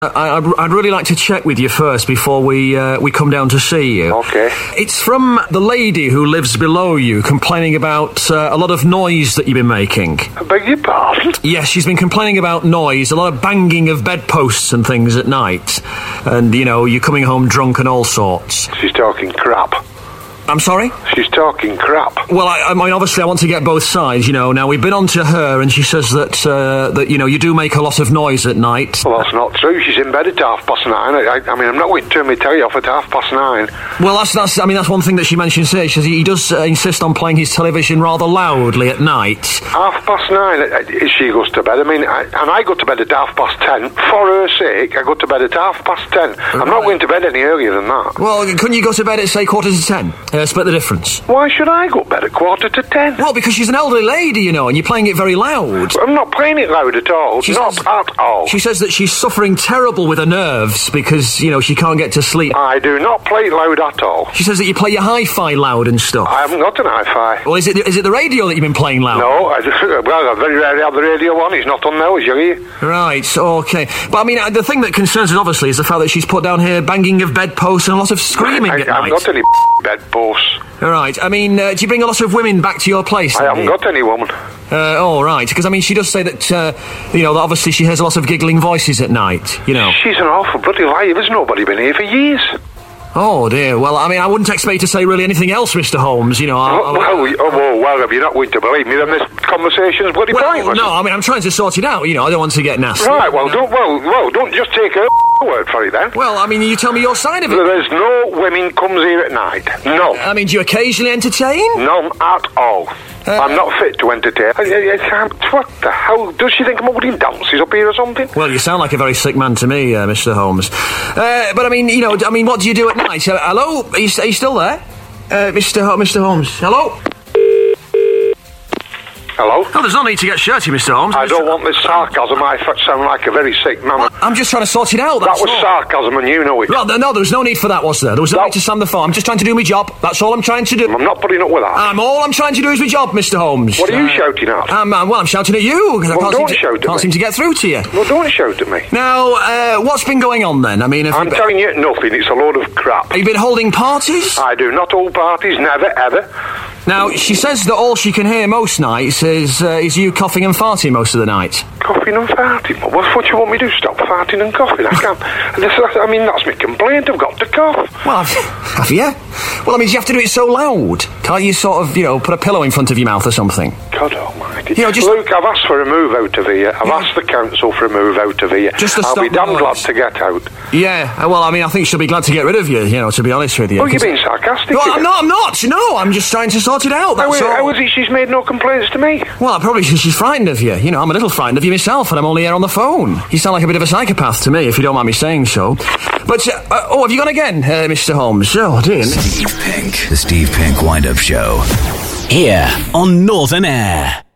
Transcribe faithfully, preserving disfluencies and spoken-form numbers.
I, I'd, I'd really like to check with you first before we uh, we come down to see you. Okay. It's from the lady who lives below you, complaining about uh, a lot of noise that you've been making. I beg your pardon? Yes, she's been complaining about noise, a lot of banging of bedposts and things at night. And, you know, you're coming home drunk and all sorts. She's talking crap. I'm sorry? She's talking crap. Well, I, I mean, obviously I want to get both sides, you know. Now, we've been on to her and she says that, uh, that you know, you do make a lot of noise at night. Well, that's not true. She's in bed at half past nine. I, I, I mean, I'm not going to turn my telly off at half past nine. Well, that's, that's I mean, that's one thing that she mentions here. She says he does uh, insist on playing his television rather loudly at night. Half past nine, uh, she goes to bed. I mean, I, and I go to bed at half past ten. For her sake, I go to bed at half past ten. Right. I'm not going to bed any earlier than that. Well, couldn't you go to bed at, say, quarter to ten? Uh, split the difference. Why should I go to bed at quarter to ten? Well, because she's an elderly lady, you know, and you're playing it very loud. I'm not playing it loud at all. She not says, at all. She says that she's suffering terrible with her nerves because, you know, she can't get to sleep. I do not play it loud at all. She says that you play your hi-fi loud and stuff. I haven't got an hi-fi. Well, is it is it the radio that you've been playing loud? No, I just, well, I very rarely have the radio on. It's not on now, as you hear. Right, okay. But, I mean, uh, the thing that concerns us, obviously, is the fact that she's put down here banging of bedposts and a lot of screaming I, at I night. haven't got any bedposts. Right, I mean, uh, do you bring a lot of women back to your place? I haven't got any woman. Uh, oh, right, because, I mean, she does say that, uh, you know, that obviously she hears a lot of giggling voices at night, you know. She's an awful bloody liar. There's nobody been here for years. Oh, dear. Well, I mean, I wouldn't expect you to say really anything else, Mister Holmes, you know. I'll, well, I'll, well, oh, well, well, if you're not going to believe me, then this conversation's bloody well, pointless. no, I mean, I'm trying to sort it out, you know, I don't want to get nasty. Right, well, don't, well, well, don't just take her word for it, then. Well, I mean, you tell me your side of it. There's no women comes here at night. No. I mean, do you occasionally entertain? None at all. Uh, I'm not fit to entertain. I, I, I can't, what the hell? Does she think I'm holding dances up here or something? Well, you sound like a very sick man to me, uh, Mister Holmes. Uh, but, I mean, you know, I mean, what do you do at night? Uh, hello? Are you, are you still there? Uh, Mister Ho- Mister Holmes? Hello? Hello? Oh, there's no need to get shirty, Mister Holmes. I don't want this sarcasm. I sound like a very sick man. Well, I'm just trying to sort it out, That that's was all. sarcasm and you know it. Well, no, there was no need for that, was there? There was no, No. need to stand the phone. I'm just trying to do my job. That's all I'm trying to do. I'm not putting up with that. I'm all I'm trying to do is my job, Mister Holmes. What are you Uh, shouting at? Um, uh, well, I'm shouting at you. 'Cause I Well, can't don't seem to, shout at can't me. seem to get through to you. Well, don't shout at me. Now, uh, what's been going on then? I mean, have I'm you, been, telling you nothing. It's a load of crap. have you been holding parties? I do not hold parties. Never, ever. Now, she says that all she can hear most nights is uh, is you coughing and farting most of the night. Coughing and farting? What, what do you want me to do? Stop farting and coughing? I can't. This, I mean, that's my complaint. I've got to cough. Well, have, have you? Well, I mean, you have to do it so loud. Can't you sort of, you know, put a pillow in front of your mouth or something? God almighty. You know, just- Luke, I've asked for a move out of here. I've Yeah. asked the council for a move out of here. Just to I'll stop be the damn glad noise. to get out. Yeah, uh, well, I mean, I think she'll be glad to get rid of you, you know, to be honest with you. Oh, you're 'cause- being sarcastic. No, here. I'm not, I'm not. No, I'm just trying to sort it out, that's How, all. how is it she's made no complaints to me? Well, probably because she's frightened of you. You know, I'm a little frightened of you myself, and I'm only here on the phone. You sound like a bit of a psychopath to me, if you don't mind me saying so. But, uh, uh, oh, have you gone again, uh, Mister Holmes? Oh, dear. Steve Pink. The Steve Pink Wind-Up Show. Here on Northern Air.